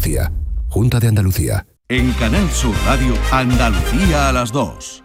Andalucía. Junta de Andalucía. En Canal Sur Radio, Andalucía a las 2.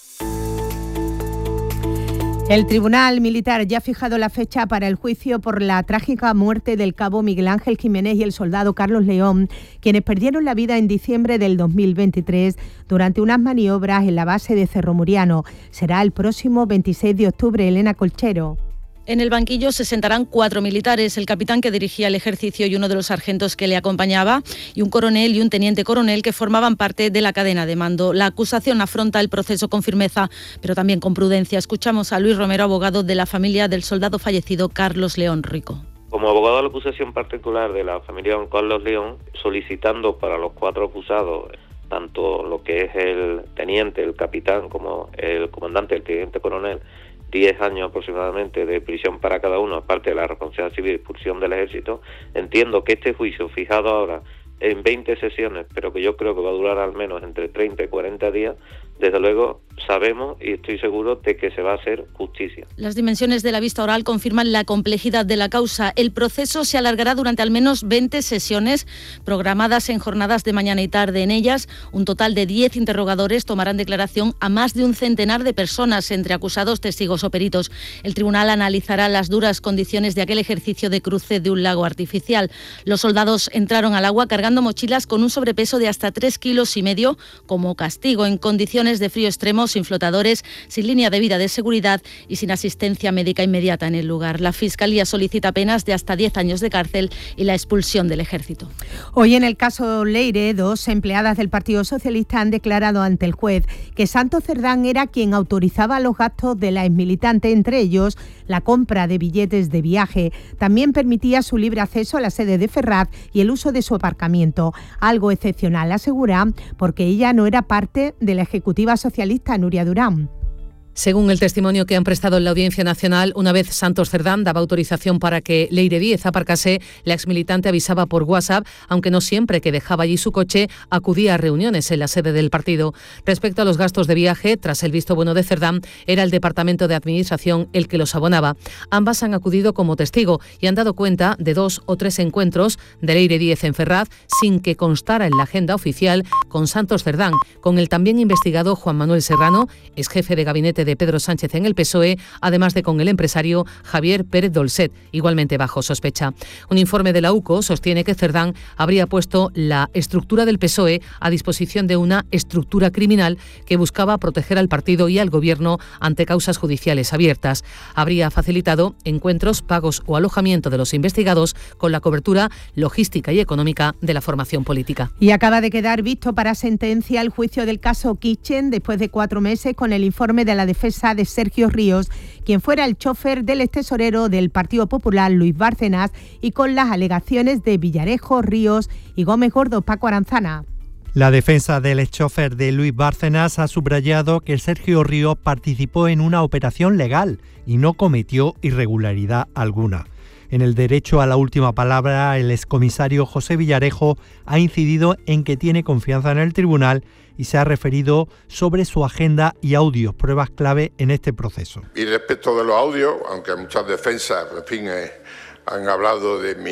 El Tribunal Militar ya ha fijado la fecha para el juicio por la trágica muerte del cabo Miguel Ángel Jiménez y el soldado Carlos León, quienes perdieron la vida en diciembre del 2023 durante unas maniobras en la base de Cerro Muriano. Será el próximo 26 de octubre. Elena Colchero. En el banquillo se sentarán 4 militares, el capitán que dirigía el ejercicio y uno de los sargentos que le acompañaba, y un coronel y un teniente coronel que formaban parte de la cadena de mando. La acusación afronta el proceso con firmeza, pero también con prudencia. Escuchamos a Luis Romero, abogado de la familia del soldado fallecido Carlos León Rico. Como abogado de la acusación particular de la familia don Carlos León, solicitando para los 4 acusados, tanto lo que es el teniente, el capitán, como el comandante, el teniente coronel, 10 años aproximadamente de prisión para cada uno, aparte de la responsabilidad civil y expulsión del ejército. Entiendo que este juicio, fijado ahora en 20 sesiones, pero que yo creo que va a durar al menos entre 30 y 40 días, desde luego sabemos y estoy seguro de que se va a hacer justicia. Las dimensiones de la vista oral confirman la complejidad de la causa. El proceso se alargará durante al menos 20 sesiones programadas en jornadas de mañana y tarde. En ellas, un total de 10 interrogadores tomarán declaración a más de un centenar de personas, entre acusados, testigos o peritos. El tribunal analizará las duras condiciones de aquel ejercicio de cruce de un lago artificial. Los soldados entraron al agua cargando mochilas con un sobrepeso de hasta 3,5 kilos como castigo, en condiciones de frío extremo, sin flotadores, sin línea de vida de seguridad y sin asistencia médica inmediata en el lugar. La Fiscalía solicita penas de hasta 10 años de cárcel y la expulsión del ejército. Hoy, en el caso Leire, 2 empleadas del Partido Socialista han declarado ante el juez que Santos Cerdán era quien autorizaba los gastos de la exmilitante, entre ellos la compra de billetes de viaje. También permitía su libre acceso a la sede de Ferraz y el uso de su aparcamiento. Algo excepcional, asegura, porque ella no era parte de la ejecutiva socialista Nuria Durán. Según el testimonio que han prestado en la Audiencia Nacional, una vez Santos Cerdán daba autorización para que Leire Díez aparcase, la exmilitante avisaba por WhatsApp, aunque no siempre que dejaba allí su coche, acudía a reuniones en la sede del partido. Respecto a los gastos de viaje, tras el visto bueno de Cerdán, era el Departamento de Administración el que los abonaba. Ambas han acudido como testigo y han dado cuenta de 2 o 3 encuentros de Leire Díez en Ferraz sin que constara en la agenda oficial con Santos Cerdán, con el también investigado Juan Manuel Serrano, ex jefe de gabinete de Pedro Sánchez en el PSOE, además de con el empresario Javier Pérez Dolcet, igualmente bajo sospecha. Un informe de la UCO sostiene que Cerdán habría puesto la estructura del PSOE a disposición de una estructura criminal que buscaba proteger al partido y al gobierno ante causas judiciales abiertas. Habría facilitado encuentros, pagos o alojamiento de los investigados con la cobertura logística y económica de la formación política. Y acaba de quedar visto para sentencia el juicio del caso Kitchen después de 4 meses, con el informe de la defensa de Sergio Ríos, quien fuera el chofer del extesorero del Partido Popular Luis Bárcenas, y con las alegaciones de Villarejo, Ríos y Gómez Gordo. Paco Aranzana. La defensa del exchofer de Luis Bárcenas ha subrayado que Sergio Ríos participó en una operación legal y no cometió irregularidad alguna. En el derecho a la última palabra, el excomisario José Villarejo ha incidido en que tiene confianza en el tribunal y se ha referido sobre su agenda y audios, pruebas clave en este proceso. Y respecto de los audios, aunque muchas defensas, en fin, han hablado de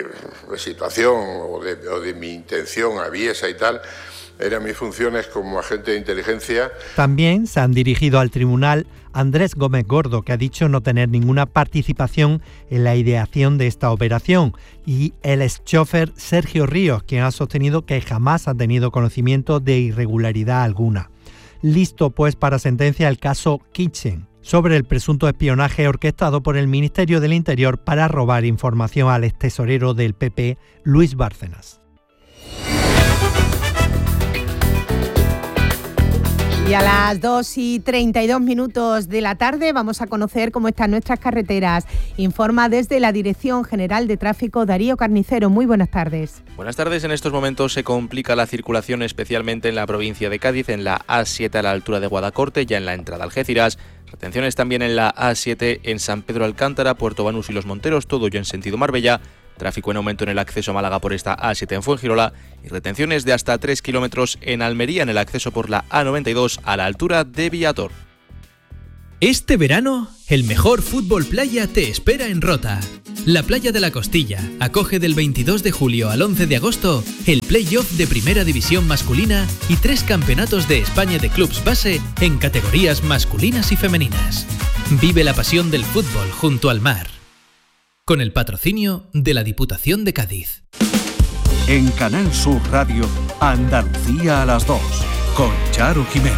mi situación o de mi intención aviesa y tal, eran mis funciones como agente de inteligencia. También se han dirigido al tribunal Andrés Gómez Gordo, que ha dicho no tener ninguna participación en la ideación de esta operación, y el exchofer Sergio Ríos, quien ha sostenido que jamás ha tenido conocimiento de irregularidad alguna. Listo pues para sentencia el caso Kitchen, sobre el presunto espionaje orquestado por el Ministerio del Interior para robar información al extesorero del PP, Luis Bárcenas. Y a las 2:32 de la tarde vamos a conocer cómo están nuestras carreteras. Informa desde la Dirección General de Tráfico Darío Carnicero. Muy buenas tardes. Buenas tardes. En estos momentos se complica la circulación, especialmente en la provincia de Cádiz, en la A7 a la altura de Guadacorte, ya en la entrada a Algeciras. Retenciones también en la A7 en San Pedro Alcántara, Puerto Banús y Los Monteros, todo ya en sentido Marbella. Tráfico en aumento en el acceso a Málaga por esta A7 en Fuengirola y retenciones de hasta 3 kilómetros en Almería en el acceso por la A92 a la altura de Villator. Este verano, el mejor fútbol playa te espera en Rota. La Playa de la Costilla acoge del 22 de julio al 11 de agosto el play-off de Primera División masculina y 3 campeonatos de España de clubs base en categorías masculinas y femeninas. Vive la pasión del fútbol junto al mar. Con el patrocinio de la Diputación de Cádiz. En Canal Sur Radio, Andalucía a las 2, con Charo Jiménez.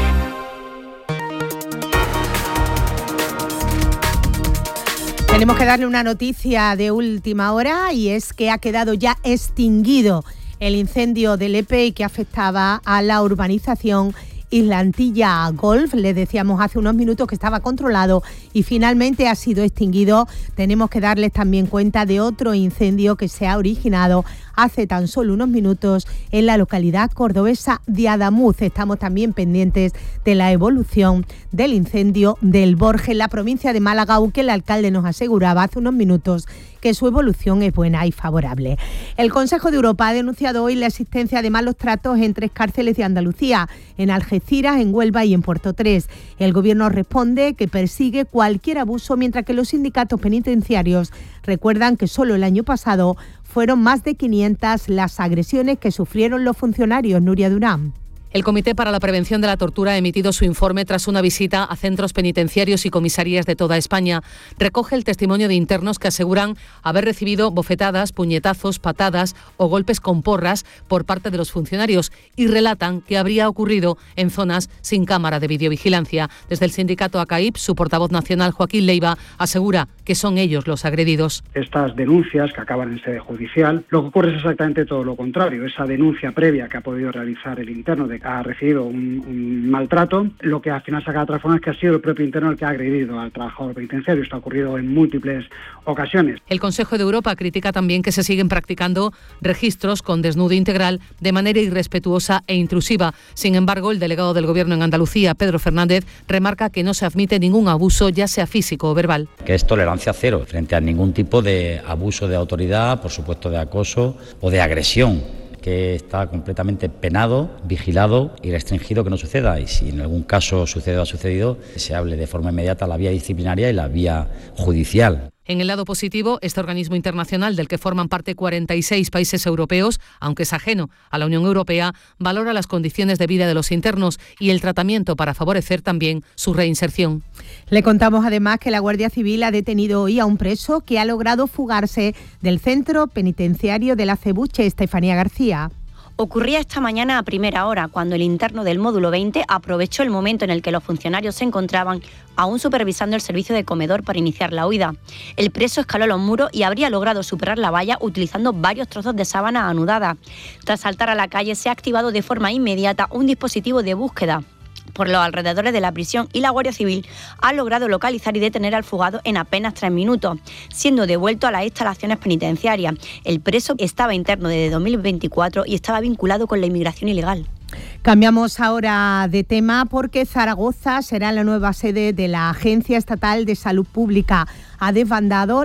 Tenemos que darle una noticia de última hora y es que ha quedado ya extinguido el incendio del EPE y que afectaba a la urbanización Islantilla Golf. Les decíamos hace unos minutos que estaba controlado y finalmente ha sido extinguido. Tenemos que darles también cuenta de otro incendio que se ha originado hace tan solo unos minutos en la localidad cordobesa de Adamuz. Estamos también pendientes de la evolución del incendio del Borge en la provincia de Málaga, aunque el alcalde nos aseguraba hace unos minutos que su evolución es buena y favorable. El Consejo de Europa ha denunciado hoy la existencia de malos tratos en 3 cárceles de Andalucía, en Algeciras, en Huelva y en Puerto 3. El Gobierno responde que persigue cualquier abuso, mientras que los sindicatos penitenciarios recuerdan que solo el año pasado fueron más de 500 las agresiones que sufrieron los funcionarios. Nuria Durán. El Comité para la Prevención de la Tortura ha emitido su informe tras una visita a centros penitenciarios y comisarías de toda España. Recoge el testimonio de internos que aseguran haber recibido bofetadas, puñetazos, patadas o golpes con porras por parte de los funcionarios y relatan que habría ocurrido en zonas sin cámara de videovigilancia. Desde el sindicato ACAIP, su portavoz nacional, Joaquín Leiva, asegura que son ellos los agredidos. Estas denuncias que acaban en sede judicial, lo que ocurre es exactamente todo lo contrario. Esa denuncia previa que ha podido realizar el interno de que ha recibido un maltrato, lo que al final saca de otra forma es que ha sido el propio interno el que ha agredido al trabajador penitenciario. Esto ha ocurrido en múltiples ocasiones. El Consejo de Europa critica también que se siguen practicando registros con desnudo integral de manera irrespetuosa e intrusiva. Sin embargo, el delegado del Gobierno en Andalucía, Pedro Fernández, remarca que no se admite ningún abuso, ya sea físico o verbal. Que es tolerancia cero frente a ningún tipo de abuso de autoridad, por supuesto de acoso o de agresión, que está completamente penado, vigilado y restringido que no suceda. Y si en algún caso sucede o ha sucedido, se hable de forma inmediata la vía disciplinaria y la vía judicial. En el lado positivo, este organismo internacional del que forman parte 46 países europeos, aunque es ajeno a la Unión Europea, valora las condiciones de vida de los internos y el tratamiento para favorecer también su reinserción. Le contamos además que la Guardia Civil ha detenido hoy a un preso que ha logrado fugarse del centro penitenciario de la Acebuche, Estefanía García. Ocurría esta mañana a primera hora, cuando el interno del módulo 20 aprovechó el momento en el que los funcionarios se encontraban aún supervisando el servicio de comedor para iniciar la huida. El preso escaló los muros y habría logrado superar la valla utilizando varios trozos de sábana anudada. Tras saltar a la calle, se ha activado de forma inmediata un dispositivo de búsqueda por los alrededores de la prisión y la Guardia Civil ha logrado localizar y detener al fugado en apenas 3 minutos, siendo devuelto a las instalaciones penitenciarias. El preso estaba interno desde 2024 y estaba vinculado con la inmigración ilegal. Cambiamos ahora de tema porque Zaragoza será la nueva sede de la Agencia Estatal de Salud Pública. Ha desbancado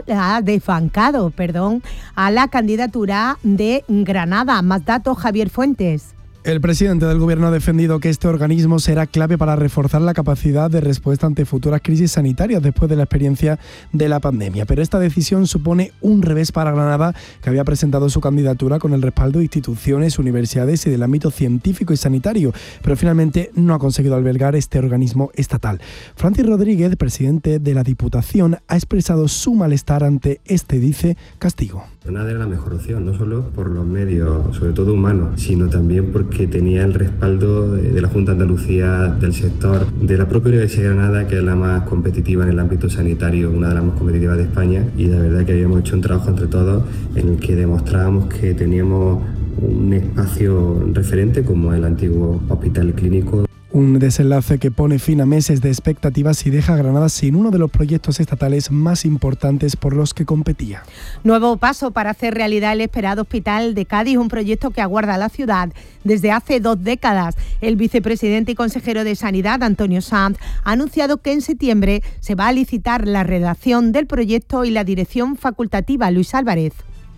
a la candidatura de Granada. Más datos, Javier Fuentes. El presidente del Gobierno ha defendido que este organismo será clave para reforzar la capacidad de respuesta ante futuras crisis sanitarias después de la experiencia de la pandemia. Pero esta decisión supone un revés para Granada, que había presentado su candidatura con el respaldo de instituciones, universidades y del ámbito científico y sanitario, pero finalmente no ha conseguido albergar este organismo estatal. Francis Rodríguez, presidente de la Diputación, ha expresado su malestar ante este, dice, castigo. Granada era la mejor opción, no solo por los medios, sobre todo humanos, sino también porque tenía el respaldo de la Junta de Andalucía, del sector, de la propia Universidad de Granada, que es la más competitiva en el ámbito sanitario, una de las más competitivas de España, y la verdad que habíamos hecho un trabajo entre todos en el que demostrábamos que teníamos un espacio referente como el antiguo hospital clínico. Un desenlace que pone fin a meses de expectativas y deja a Granada sin uno de los proyectos estatales más importantes por los que competía. Nuevo paso para hacer realidad el esperado Hospital de Cádiz, un proyecto que aguarda a la ciudad desde hace 2 décadas. El vicepresidente y consejero de Sanidad, Antonio Sanz, ha anunciado que en septiembre se va a licitar la redacción del proyecto y la dirección facultativa. Luis Álvarez.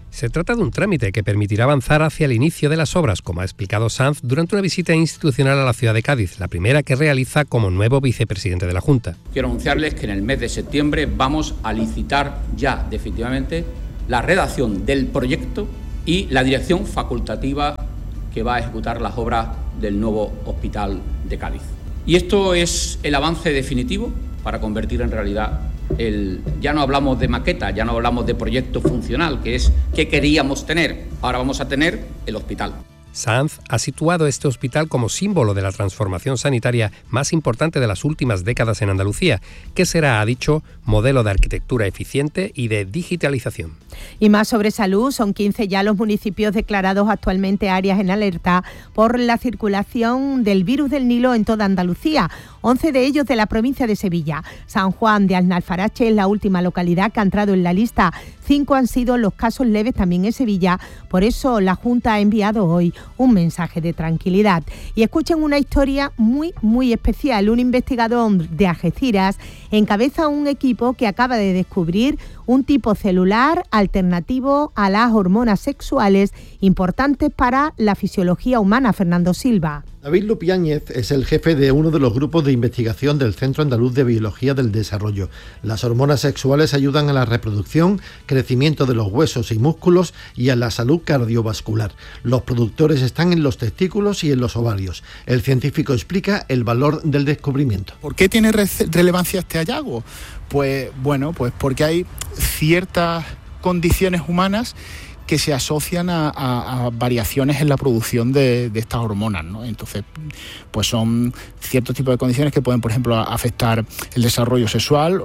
Se trata de un trámite que permitirá avanzar hacia el inicio de las obras, como ha explicado Sanz durante una visita institucional a la ciudad de Cádiz, la primera que realiza como nuevo vicepresidente de la Junta. Quiero anunciarles que en el mes de septiembre vamos a licitar ya definitivamente la redacción del proyecto y la dirección facultativa que va a ejecutar las obras del nuevo hospital de Cádiz. Y esto es el avance definitivo para convertir en realidad ya no hablamos de maqueta, ya no hablamos de proyecto funcional, que es qué queríamos tener. Ahora vamos a tener el hospital. Sanz ha situado este hospital como símbolo de la transformación sanitaria más importante de las últimas décadas en Andalucía, que será, ha dicho, modelo de arquitectura eficiente y de digitalización. Y más sobre salud, son 15 ya los municipios declarados actualmente áreas en alerta por la circulación del virus del Nilo en toda Andalucía, 11 de ellos de la provincia de Sevilla. San Juan de Aznalfarache es la última localidad que ha entrado en la lista. 5 han sido los casos leves también en Sevilla, por eso la Junta ha enviado hoy un mensaje de tranquilidad. Y escuchen una historia muy especial. Un investigador de Algeciras encabeza un equipo que acaba de descubrir un tipo celular alternativo a las hormonas sexuales importantes para la fisiología humana. Fernando Silva. David Lupiáñez es el jefe de uno de los grupos de investigación del Centro Andaluz de Biología del Desarrollo. Las hormonas sexuales ayudan a la reproducción, crecimiento de los huesos y músculos y a la salud cardiovascular. Los productores están en los testículos y en los ovarios. El científico explica el valor del descubrimiento. ¿Por qué tiene relevancia este hallazgo? Pues porque hay ciertas condiciones humanas que se asocian a variaciones en la producción de estas hormonas, ¿no? Entonces, pues son ciertos tipos de condiciones que pueden, por ejemplo, afectar el desarrollo sexual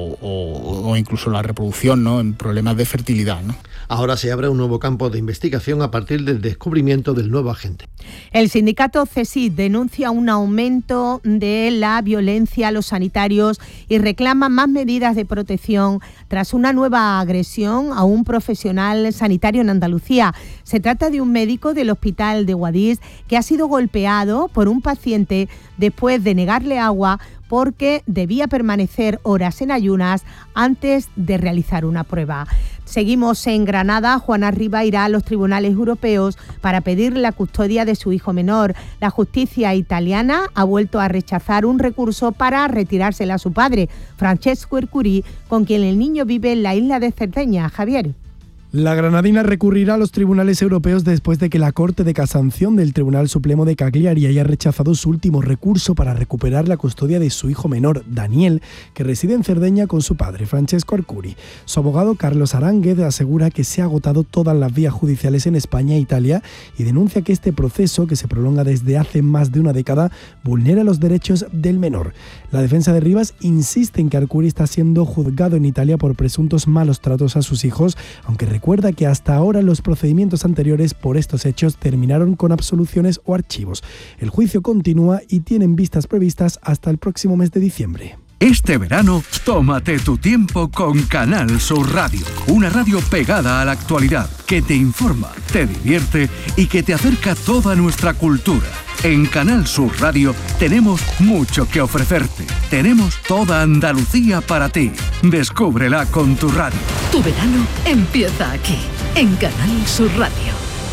o incluso la reproducción, ¿no? En problemas de fertilidad, ¿no? Ahora se abre un nuevo campo de investigación a partir del descubrimiento del nuevo agente. El sindicato CESID denuncia un aumento de la violencia a los sanitarios y reclama más medidas de protección tras una nueva agresión a un profesional sanitario en Andalucía. Se trata de un médico del hospital de Guadix que ha sido golpeado por un paciente después de negarle agua porque debía permanecer horas en ayunas antes de realizar una prueba. Seguimos en Granada. Juana Riba irá a los tribunales europeos para pedir la custodia de su hijo menor. La justicia italiana ha vuelto a rechazar un recurso para retirársela a su padre, Francesco Ercuri, con quien el niño vive en la isla de Cerdeña. Javier. La granadina recurrirá a los tribunales europeos después de que la Corte de Casación del Tribunal Supremo de Cagliari haya rechazado su último recurso para recuperar la custodia de su hijo menor, Daniel, que reside en Cerdeña con su padre, Francesco Arcuri. Su abogado, Carlos Aránguez, asegura que se han agotado todas las vías judiciales en España e Italia y denuncia que este proceso, que se prolonga desde hace más de una década, vulnera los derechos del menor. La defensa de Rivas insiste en que Arcuri está siendo juzgado en Italia por presuntos malos tratos a sus hijos, aunque recuerda que hasta ahora los procedimientos anteriores por estos hechos terminaron con absoluciones o archivos. El juicio continúa y tienen vistas previstas hasta el próximo mes de diciembre. Este verano, tómate tu tiempo con Canal Sur Radio. Una radio pegada a la actualidad, que te informa, te divierte y que te acerca toda nuestra cultura. En Canal Sur Radio tenemos mucho que ofrecerte. Tenemos toda Andalucía para ti. Descúbrela con tu radio. Tu verano empieza aquí, en Canal Sur Radio.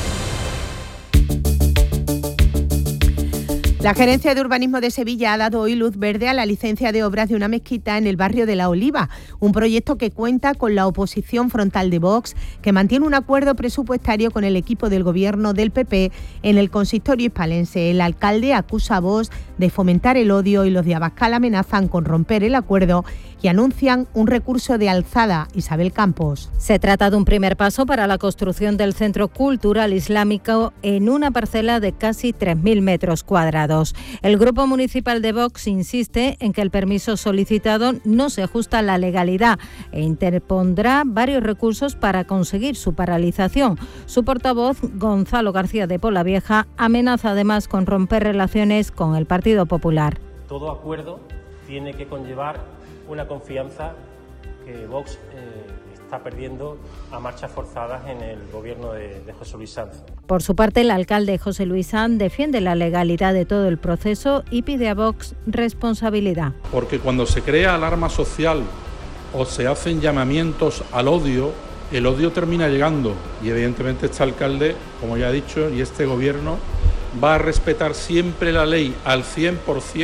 La Gerencia de Urbanismo de Sevilla ha dado hoy luz verde a la licencia de obras de una mezquita en el barrio de La Oliva, un proyecto que cuenta con la oposición frontal de Vox, que mantiene un acuerdo presupuestario con el equipo del gobierno del PP en el consistorio hispalense. El alcalde acusa a Vox de fomentar el odio y los de Abascal amenazan con romper el acuerdo y anuncian un recurso de alzada. Isabel Campos. Se trata de un primer paso para la construcción del Centro Cultural Islámico en una parcela de casi 3.000 metros cuadrados. El Grupo Municipal de Vox insiste en que el permiso solicitado no se ajusta a la legalidad e interpondrá varios recursos para conseguir su paralización. Su portavoz, Gonzalo García de Polavieja, amenaza además con romper relaciones con el Partido Popular. Todo acuerdo tiene que conllevar una confianza que Vox está perdiendo a marchas forzadas en el gobierno de José Luis Sanz. Por su parte, el alcalde José Luis Sanz defiende la legalidad de todo el proceso y pide a Vox responsabilidad. Porque cuando se crea alarma social o se hacen llamamientos al odio, el odio termina llegando y evidentemente este alcalde, como ya he dicho, y este gobierno va a respetar siempre la ley al 100%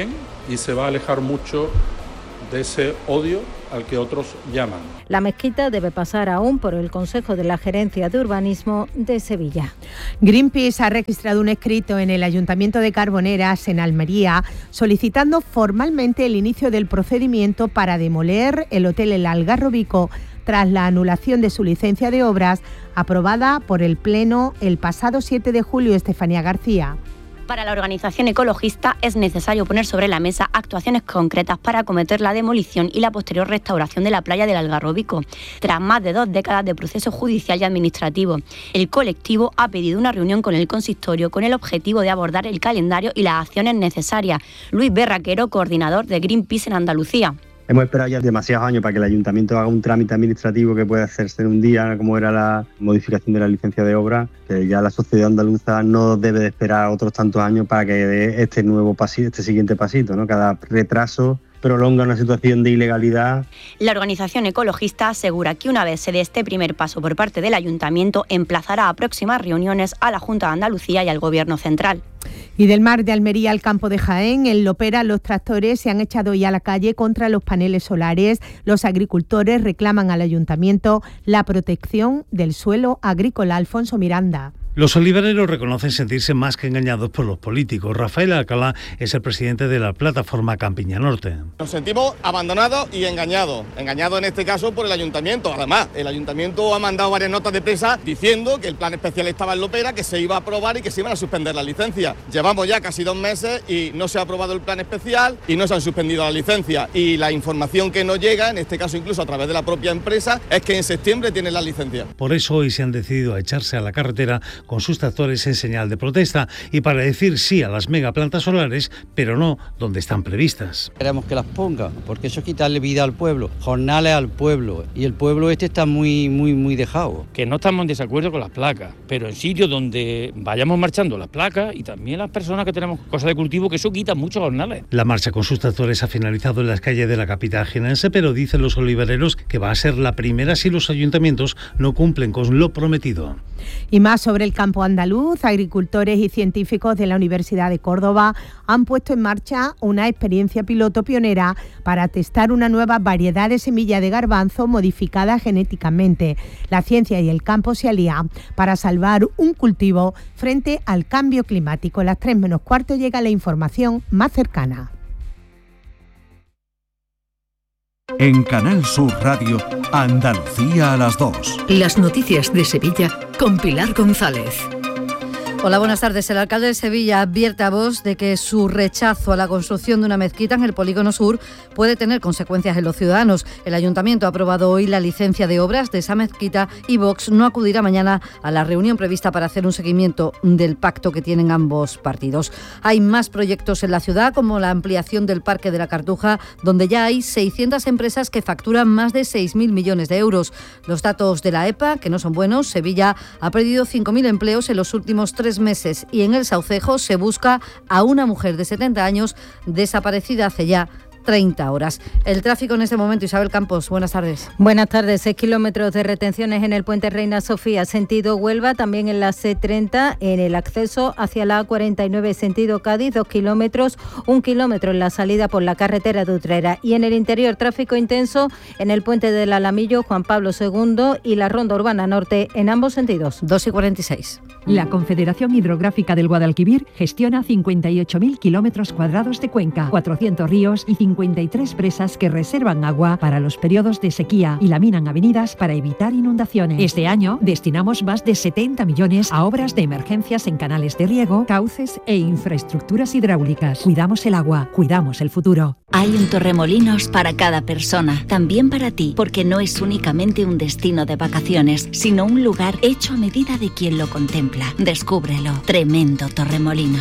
y se va a alejar mucho de ese odio al que otros llaman. La mezquita debe pasar aún por el Consejo de la Gerencia de Urbanismo de Sevilla. Greenpeace ha registrado un escrito en el Ayuntamiento de Carboneras, en Almería, solicitando formalmente el inicio del procedimiento para demoler el hotel El Algarrobico tras la anulación de su licencia de obras aprobada por el Pleno el pasado 7 de julio. Estefanía García. Para la organización ecologista es necesario poner sobre la mesa actuaciones concretas para acometer la demolición y la posterior restauración de la playa del Algarrobico, tras más de 2 décadas de proceso judicial y administrativo. El colectivo ha pedido una reunión con el consistorio con el objetivo de abordar el calendario y las acciones necesarias. Luis Berraquero, coordinador de Greenpeace en Andalucía. Hemos esperado ya demasiados años para que el ayuntamiento haga un trámite administrativo que pueda hacerse en un día, como era la modificación de la licencia de obra, que ya la sociedad andaluza no debe de esperar otros tantos años para que dé este siguiente pasito, ¿no? Cada retraso prolonga una situación de ilegalidad. La organización ecologista asegura que una vez se dé este primer paso por parte del ayuntamiento, emplazará a próximas reuniones a la Junta de Andalucía y al Gobierno central. Y del mar de Almería al campo de Jaén, en Lopera los tractores se han echado ya a la calle contra los paneles solares. Los agricultores reclaman al ayuntamiento la protección del suelo agrícola. Alfonso Miranda. Los olivareros reconocen sentirse más que engañados por los políticos. Rafael Alcalá es el presidente de la plataforma Campiña Norte. Nos sentimos abandonados y engañados en este caso por el ayuntamiento. Además, el ayuntamiento ha mandado varias notas de prensa diciendo que el plan especial estaba en Lopera, que se iba a aprobar y que se iban a suspender las licencias. Llevamos ya casi 2 meses y no se ha aprobado el plan especial y no se han suspendido las licencias. Y la información que nos llega, en este caso incluso a través de la propia empresa, es que en septiembre tienen las licencias. Por eso hoy se han decidido a echarse a la carretera con sus tractores en señal de protesta y para decir sí a las megaplantas solares, pero no donde están previstas. Queremos que las pongan, porque eso es quitarle vida al pueblo, jornales al pueblo, y el pueblo está muy dejado. Que no estamos en desacuerdo con las placas, pero en sitios donde vayamos marchando las placas y también las personas que tenemos cosas de cultivo, que eso quita muchos jornales. La marcha con sus tractores ha finalizado en las calles de la capital jienense, pero dicen los olivareros que va a ser la primera si los ayuntamientos no cumplen con lo prometido. Y más sobre el campo andaluz, agricultores y científicos de la Universidad de Córdoba han puesto en marcha una experiencia piloto pionera para testar una nueva variedad de semilla de garbanzo modificada genéticamente. La ciencia y el campo se alían para salvar un cultivo frente al cambio climático. A las 3 menos cuarto llega la información más cercana. En Canal Sur Radio, Andalucía a las 2. Las noticias de Sevilla con Pilar González. Hola, buenas tardes. El alcalde de Sevilla advierte a Vox de que su rechazo a la construcción de una mezquita en el Polígono Sur puede tener consecuencias en los ciudadanos. El ayuntamiento ha aprobado hoy la licencia de obras de esa mezquita y Vox no acudirá mañana a la reunión prevista para hacer un seguimiento del pacto que tienen ambos partidos. Hay más proyectos en la ciudad, como la ampliación del Parque de la Cartuja, donde ya hay 600 empresas que facturan más de 6.000 millones de euros. Los datos de la EPA, que no son buenos, Sevilla ha perdido 5.000 empleos en los últimos 3 meses y en el Saucejo se busca a una mujer de 70 años desaparecida hace ya 30 horas. El tráfico en este momento, Isabel Campos, buenas tardes. Buenas tardes. 6 kilómetros de retenciones en el puente Reina Sofía, sentido Huelva, también en la C30, en el acceso hacia la A49, sentido Cádiz, 2 kilómetros, 1 kilómetro en la salida por la carretera de Utrera. Y en el interior, tráfico intenso en el puente del Alamillo, Juan Pablo II y la Ronda Urbana Norte, en ambos sentidos. 2:46. La Confederación Hidrográfica del Guadalquivir gestiona 58.000 kilómetros cuadrados de cuenca, 400 ríos y 53 presas que reservan agua para los periodos de sequía y laminan avenidas para evitar inundaciones. Este año destinamos más de 70 millones a obras de emergencias en canales de riego, cauces e infraestructuras hidráulicas. Cuidamos el agua, cuidamos el futuro. Hay un Torremolinos para cada persona, también para ti, porque no es únicamente un destino de vacaciones, sino un lugar hecho a medida de quien lo contempla. Descúbrelo. Tremendo Torremolinos.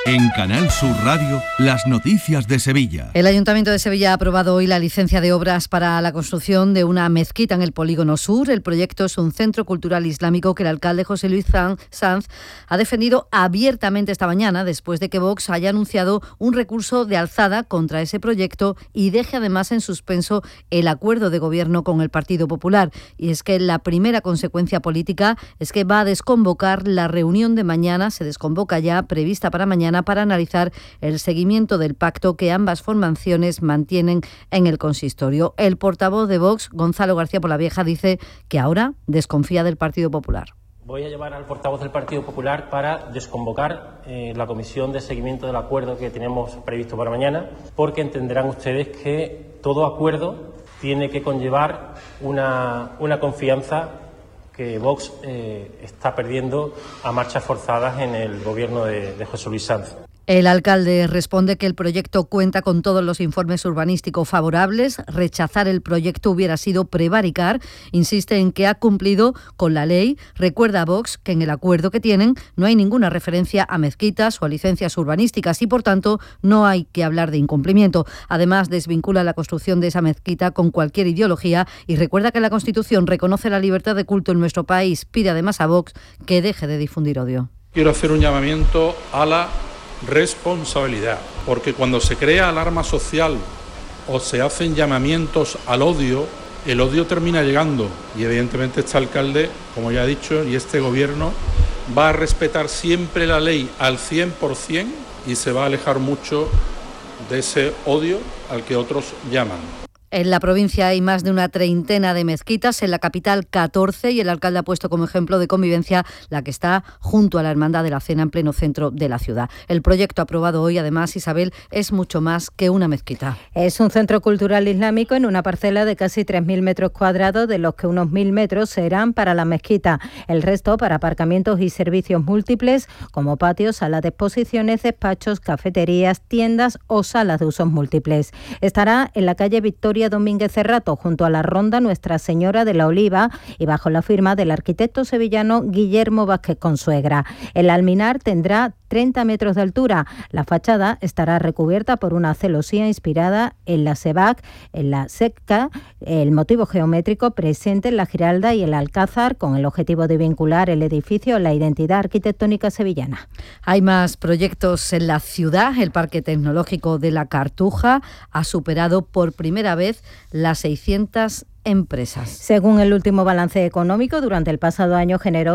En Canal Sur Radio, las noticias de Sevilla. El Ayuntamiento de Sevilla ha aprobado hoy la licencia de obras para la construcción de una mezquita en el Polígono Sur. El proyecto es un centro cultural islámico que el alcalde José Luis Sanz ha defendido abiertamente esta mañana, después de que Vox haya anunciado un recurso de alzada contra ese proyecto y deje además en suspenso el acuerdo de gobierno con el Partido Popular. Y es que la primera consecuencia política es que va a desconvocar la reunión de mañana, se desconvoca ya, prevista para mañana, para analizar el seguimiento del pacto que ambas formaciones mantienen en el consistorio. El portavoz de Vox, Gonzalo García Polavieja, dice que ahora desconfía del Partido Popular. Voy a llevar al portavoz del Partido Popular para desconvocar la comisión de seguimiento del acuerdo que tenemos previsto para mañana, porque entenderán ustedes que todo acuerdo tiene que conllevar una confianza que Vox está perdiendo a marchas forzadas en el gobierno de José Luis Sanz. El alcalde responde que el proyecto cuenta con todos los informes urbanísticos favorables. Rechazar el proyecto hubiera sido prevaricar. Insiste en que ha cumplido con la ley. Recuerda a Vox que en el acuerdo que tienen no hay ninguna referencia a mezquitas o a licencias urbanísticas y, por tanto, no hay que hablar de incumplimiento. Además, desvincula la construcción de esa mezquita con cualquier ideología y recuerda que la Constitución reconoce la libertad de culto en nuestro país. Pide además a Vox que deje de difundir odio. Quiero hacer un llamamiento a la responsabilidad, porque cuando se crea alarma social o se hacen llamamientos al odio, el odio termina llegando y evidentemente este alcalde, como ya he dicho, y este gobierno va a respetar siempre la ley al 100% y se va a alejar mucho de ese odio al que otros llaman. En la provincia hay más de una treintena de mezquitas, en la capital 14, y el alcalde ha puesto como ejemplo de convivencia la que está junto a la Hermandad de la Cena en pleno centro de la ciudad. El proyecto aprobado hoy, además, Isabel, es mucho más que una mezquita. Es un centro cultural islámico en una parcela de casi 3.000 metros cuadrados, de los que unos 1.000 metros serán para la mezquita, el resto para aparcamientos y servicios múltiples como patios, salas de exposiciones, despachos, cafeterías, tiendas o salas de usos múltiples. Estará en la calle Victoria Domínguez Cerrato, junto a la Ronda Nuestra Señora de la Oliva y bajo la firma del arquitecto sevillano Guillermo Vázquez Consuegra. El alminar tendrá 30 metros de altura. La fachada estará recubierta por una celosía inspirada en la Sebac, en la Secca, el motivo geométrico presente en la Giralda y el Alcázar, con el objetivo de vincular el edificio a la identidad arquitectónica sevillana. Hay más proyectos en la ciudad. El Parque Tecnológico de la Cartuja ha superado por primera vez las 600 empresas. Según el último balance económico, durante el pasado año generó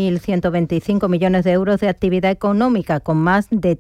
6.125 millones de euros de actividad económica, con más de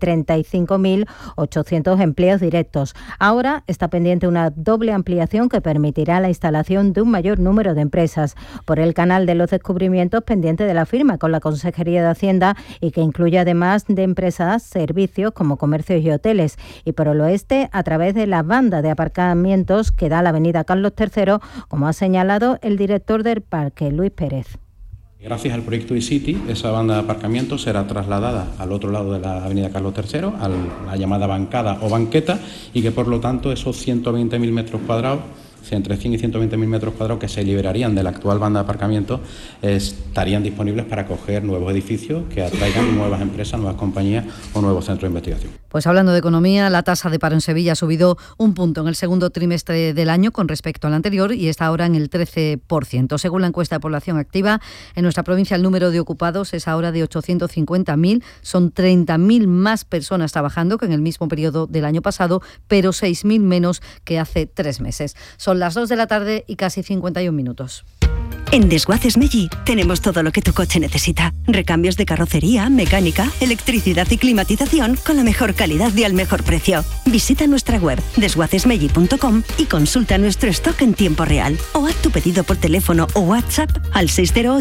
35.800 empleos directos. Ahora está pendiente una doble ampliación que permitirá la instalación de un mayor número de empresas por el canal de los descubrimientos pendiente de la firma con la Consejería de Hacienda y que incluye además de empresas, servicios como comercios y hoteles, y por el oeste a través de la banda de aparcamientos que da la avenida Carlos III, como ha señalado el director del parque, Luis Pérez. Gracias al proyecto eCity, esa banda de aparcamiento será trasladada al otro lado de la avenida Carlos III, a la llamada bancada o banqueta, y que por lo tanto esos 120.000 metros cuadrados, entre 100 y 120.000 metros cuadrados que se liberarían de la actual banda de aparcamiento, estarían disponibles para acoger nuevos edificios que atraigan nuevas empresas, nuevas compañías o nuevos centros de investigación. Pues hablando de economía, la tasa de paro en Sevilla ha subido un punto en el segundo trimestre del año con respecto al anterior y está ahora en el 13%. Según la encuesta de población activa, en nuestra provincia el número de ocupados es ahora de 850.000. Son 30.000 más personas trabajando que en el mismo periodo del año pasado, pero 6.000 menos que hace 3 meses. Son las 2 de la tarde y casi 51 minutos. En Desguaces Meggi tenemos todo lo que tu coche necesita. Recambios de carrocería, mecánica, electricidad y climatización con la mejor calidad y al mejor precio. Visita nuestra web desguacesmeggi.com y consulta nuestro stock en tiempo real. O haz tu pedido por teléfono o WhatsApp al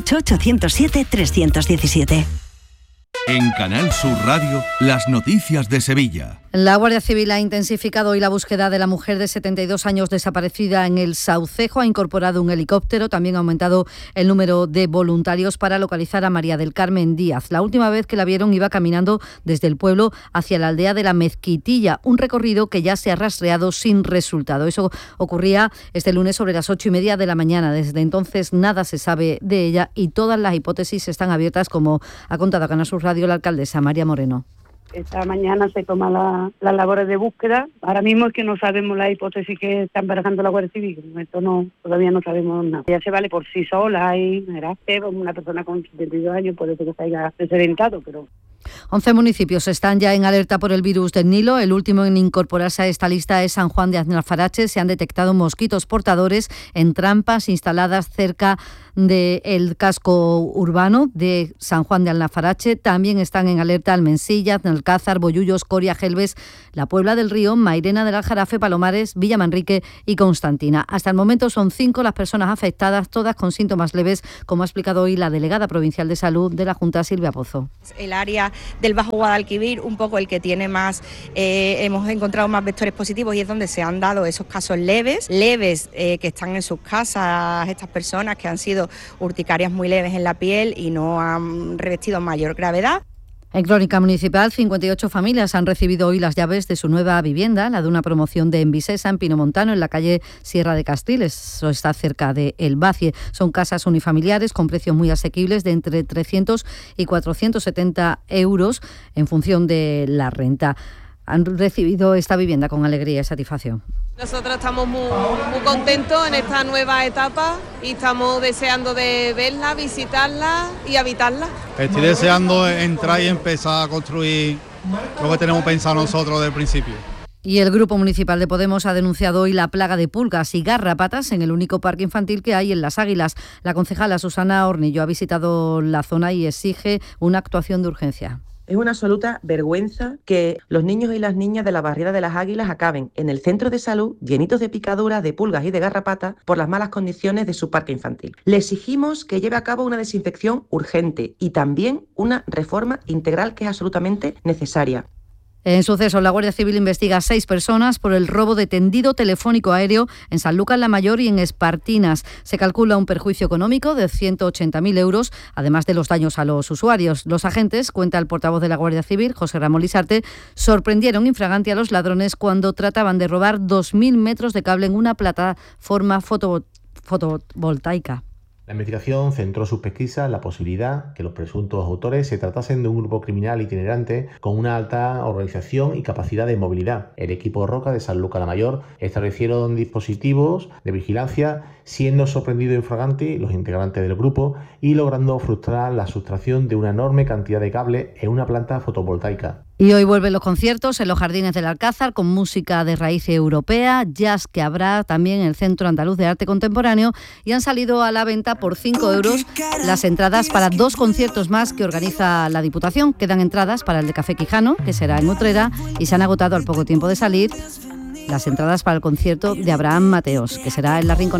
608-807-317. En Canal Sur Radio, las noticias de Sevilla. La Guardia Civil ha intensificado hoy la búsqueda de la mujer de 72 años desaparecida en el Saucejo. Ha incorporado un helicóptero. También ha aumentado el número de voluntarios para localizar a María del Carmen Díaz. La última vez que la vieron iba caminando desde el pueblo hacia la aldea de la Mezquitilla, un recorrido que ya se ha rastreado sin resultado. Eso ocurría este lunes sobre las 8:30 de la mañana. Desde entonces nada se sabe de ella y todas las hipótesis están abiertas, como ha contado a Canal Sur Radio la alcaldesa María Moreno. Esta mañana se toman las labores de búsqueda. Ahora mismo es que no sabemos la hipótesis que están barajando la Guardia Civil. Esto todavía no sabemos nada. Ella se vale por sí sola y una persona con 72 años puede ser que se haya desorientado, pero... 11 municipios están ya en alerta por el virus del Nilo. El último en incorporarse a esta lista es San Juan de Alnafarache. Se han detectado mosquitos portadores en trampas instaladas cerca del casco urbano de San Juan de Alnafarache. También están en alerta Almensilla, Alcázar, Bollullos, Coria, Gelbes, La Puebla del Río, Mairena del Aljarafe, Palomares, Villamanrique y Constantina. Hasta el momento son 5 las personas afectadas, todas con síntomas leves, como ha explicado hoy la delegada provincial de Salud de la Junta, Silvia Pozo. El área del Bajo Guadalquivir, un poco el que tiene más, hemos encontrado más vectores positivos y es donde se han dado esos casos leves que están en sus casas, estas personas que han sido urticarias muy leves en la piel y no han revestido mayor gravedad. En Crónica Municipal, 58 familias han recibido hoy las llaves de su nueva vivienda, la de una promoción de Envisesa, en Pinomontano, en la calle Sierra de Castiles. Eso está cerca de El Bacie. Son casas unifamiliares con precios muy asequibles de entre 300 y 470 euros en función de la renta. Han recibido esta vivienda con alegría y satisfacción. Nosotros estamos muy contentos en esta nueva etapa y estamos deseando de verla, visitarla y habitarla. Estoy deseando entrar y empezar a construir lo que tenemos pensado nosotros desde el principio. Y el Grupo Municipal de Podemos ha denunciado hoy la plaga de pulgas y garrapatas en el único parque infantil que hay en Las Águilas. La concejala Susana Hornillo ha visitado la zona y exige una actuación de urgencia. Es una absoluta vergüenza que los niños y las niñas de la barriada de Las Águilas acaben en el centro de salud llenitos de picaduras, de pulgas y de garrapatas por las malas condiciones de su parque infantil. Le exigimos que lleve a cabo una desinfección urgente y también una reforma integral que es absolutamente necesaria. En sucesos, la Guardia Civil investiga a 6 personas por el robo de tendido telefónico aéreo en Sanlúcar la Mayor y en Espartinas. Se calcula un perjuicio económico de 180.000 euros, además de los daños a los usuarios. Los agentes, cuenta el portavoz de la Guardia Civil, José Ramón Lisarte, sorprendieron infraganti a los ladrones cuando trataban de robar 2.000 metros de cable en una plataforma fotovoltaica. La investigación centró sus pesquisas en la posibilidad que los presuntos autores se tratasen de un grupo criminal itinerante con una alta organización y capacidad de movilidad. El equipo Roca de Sanlúcar la Mayor establecieron dispositivos de vigilancia, siendo sorprendidos infraganti los integrantes del grupo y logrando frustrar la sustracción de una enorme cantidad de cable en una planta fotovoltaica. Y hoy vuelven los conciertos en los Jardines del Alcázar con música de raíz europea, jazz que habrá también en el Centro Andaluz de Arte Contemporáneo y han salido a la venta por 5 euros las entradas para 2 conciertos más que organiza la Diputación. Quedan entradas para el de Café Quijano, que será en Utrera, y se han agotado al poco tiempo de salir las entradas para el concierto de Abraham Mateos, que será en La Rinconada.